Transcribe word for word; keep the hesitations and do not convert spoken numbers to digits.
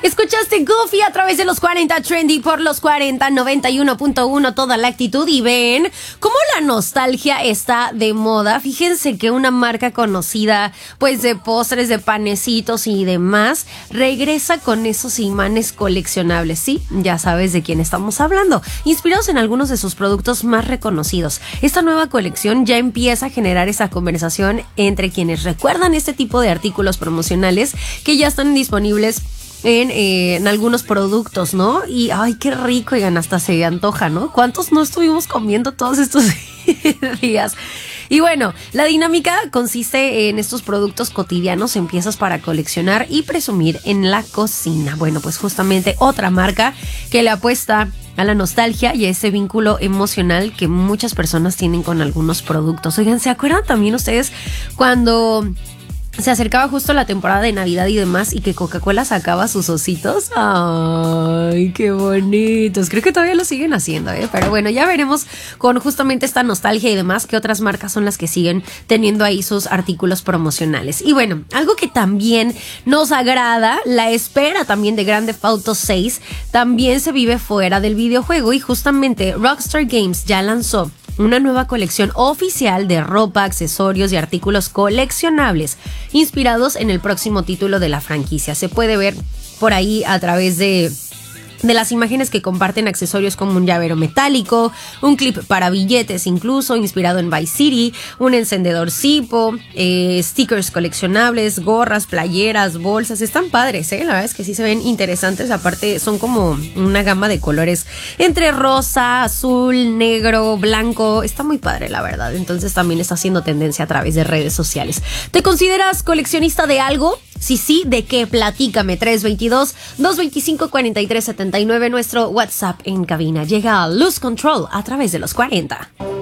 Escuchaste Goofy a través de los cuarenta Trendy por los cuarenta noventa y uno punto uno, toda la actitud. Y ven cómo la nostalgia está de moda. Fíjense que una marca conocida pues de postres, de panecitos y demás regresa con esos imanes coleccionables. Sí, ya sabes de quién estamos hablando, inspirados en algunos de sus productos más reconocidos. Esta nueva colección ya empieza a generar esa conversación entre quienes recuerdan este tipo de artículos promocionales que ya están disponibles En, eh, en algunos productos, ¿no? Y ay, qué rico, y hasta se antoja, ¿no? ¿Cuántos no estuvimos comiendo todos estos días? Y bueno, la dinámica consiste en estos productos cotidianos en piezas para coleccionar y presumir en la cocina. Bueno, pues justamente otra marca que le apuesta a la nostalgia y a ese vínculo emocional que muchas personas tienen con algunos productos. Oigan, ¿se acuerdan también ustedes cuando se acercaba justo la temporada de Navidad y demás y que Coca-Cola sacaba sus ositos? ¡Ay, qué bonitos! Creo que todavía lo siguen haciendo, ¿eh? Pero bueno, ya veremos con justamente esta nostalgia y demás qué otras marcas son las que siguen teniendo ahí sus artículos promocionales. Y bueno, algo que también nos agrada, la espera también de Grand Theft Auto seis, también se vive fuera del videojuego, y justamente Rockstar Games ya lanzó una nueva colección oficial de ropa, accesorios y artículos coleccionables inspirados en el próximo título de la franquicia. Se puede ver por ahí a través de de las imágenes que comparten accesorios como un llavero metálico, un clip para billetes incluso, inspirado en Vice City, un encendedor Zippo, eh, stickers coleccionables, gorras, playeras, bolsas. Están padres, ¿eh? La verdad es que sí se ven interesantes. Aparte son como una gama de colores entre rosa, azul, negro, blanco. Está muy padre, la verdad. Entonces también está haciendo tendencia a través de redes sociales. ¿Te consideras coleccionista de algo? Si sí, ¿de qué? Platícame. Tres dos dos, dos dos cinco, cuatro tres siete nueve, nuestro WhatsApp en cabina. Llega a Lose Control a través de los cuarenta.